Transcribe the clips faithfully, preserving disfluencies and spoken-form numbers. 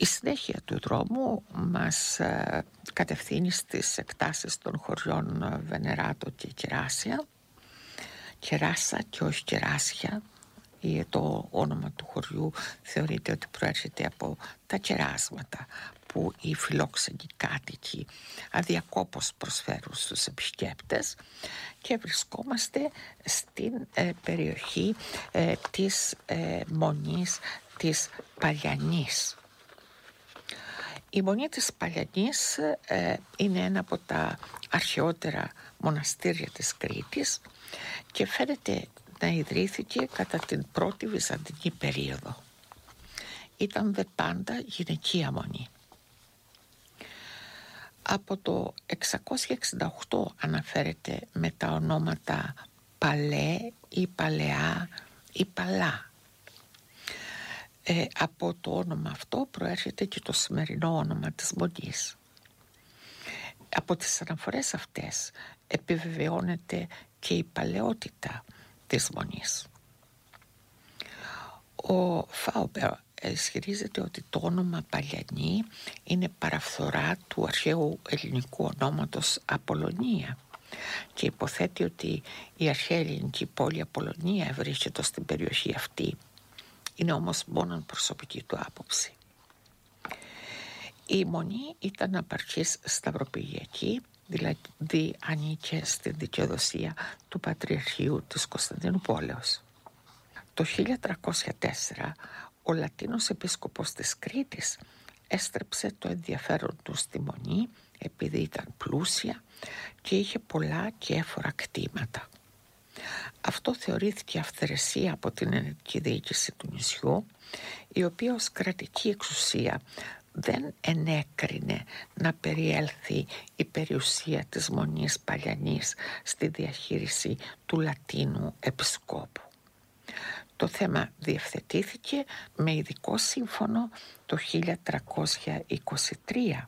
Η συνέχεια του δρόμου μας ε, κατευθύνει στις εκτάσεις των χωριών Βενεράτο και Κεράσια. Κεράσα και όχι Κεράσια. Το όνομα του χωριού θεωρείται ότι προέρχεται από τα κεράσματα που οι φιλόξενοι κάτοικοι αδιακόπως προσφέρουν στους επισκέπτες, και βρισκόμαστε στην ε, περιοχή ε, της ε, Μονής της Παλιανής. Η Μονή της Παλιανής ε, είναι ένα από τα αρχαιότερα μοναστήρια της Κρήτης και φαίνεται να ιδρύθηκε κατά την πρώτη βυζαντινή περίοδο. Ήταν δε πάντα γυναικεία μονή. Από το εξακόσια εξήντα οκτώ αναφέρεται με τα ονόματα Παλέ ή Παλαιά ή Παλά. Ε, από το όνομα αυτό προέρχεται και το σημερινό όνομα της μονής. Από τις αναφορές αυτές επιβεβαιώνεται και η παλαιότητα της μονής. Ο Φάουμπερ ισχυρίζεται ότι το όνομα Παλιανή είναι παραφθορά του αρχαίου ελληνικού ονόματος Απολωνία και υποθέτει ότι η αρχαία ελληνική πόλη Απολωνία βρίσκεται στην περιοχή αυτή. Είναι όμως μόνο προσωπική του άποψη. Η μονή ήταν απαρχής σταυροπηγιακή, δηλαδή ανήκε στην δικαιοδοσία του Πατριαρχείου της Κωνσταντινούπολεως. Το χίλια τριακόσια τέσσερα ο Λατίνος επίσκοπος της Κρήτης έστρεψε το ενδιαφέρον του στη μονή επειδή ήταν πλούσια και είχε πολλά και έφορα κτήματα. Αυτό θεωρήθηκε αυθαιρεσία από την ελληνική διοίκηση του νησιού, η οποία ως κρατική εξουσία δεν ενέκρινε να περιέλθει η περιουσία της Μονής Παλιανής στη διαχείριση του Λατίνου επισκόπου. Το θέμα διευθετήθηκε με ειδικό σύμφωνο το χίλια τριακόσια είκοσι τρία.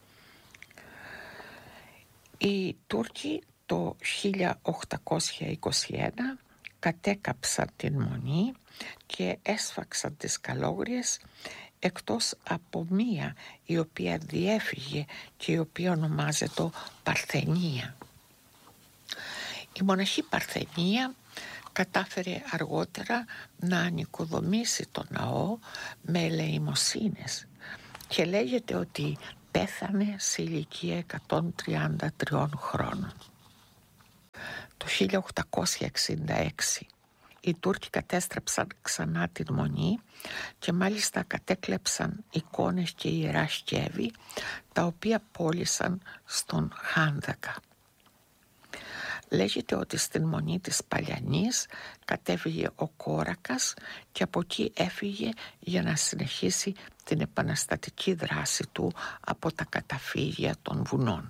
Οι Τούρκοι το χίλια οκτακόσια είκοσι ένα κατέκαψαν την Μονή και έσφαξαν τις καλόγριες, εκτός από μία η οποία διέφυγε και η οποία ονομάζεται Παρθενία. Η μοναχή Παρθενία κατάφερε αργότερα να ανοικοδομήσει το ναό με ελεημοσύνες και λέγεται ότι πέθανε σε ηλικία εκατόν τριάντα τρία χρόνων. Το χίλια οκτακόσια εξήντα έξι οι Τούρκοι κατέστρεψαν ξανά την Μονή και μάλιστα κατέκλεψαν εικόνες και ιερά σκεύη, τα οποία πώλησαν στον Χάνδακα. Λέγεται ότι στην Μονή της Παλιανής κατέβηκε ο Κόρακας και από εκεί έφυγε για να συνεχίσει την επαναστατική δράση του από τα καταφύγια των βουνών.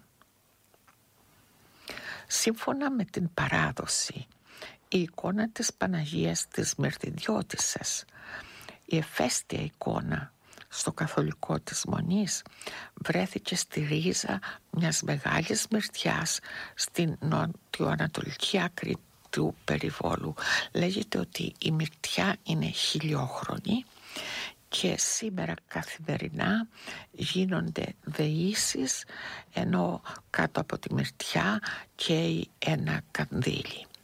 Σύμφωνα με την παράδοση, η εικόνα της Παναγίας της Μυρτιδιώτισσας, η ευαίσθητη εικόνα στο καθολικό της Μονής, βρέθηκε στη ρίζα μιας μεγάλης μυρτιάς στην νοτιοανατολική άκρη του περιβόλου. Λέγεται ότι η μυρτιά είναι χιλιόχρονη και σήμερα καθημερινά γίνονται δεήσεις, ενώ κάτω από τη μυρτιά καίει ένα κανδύλι.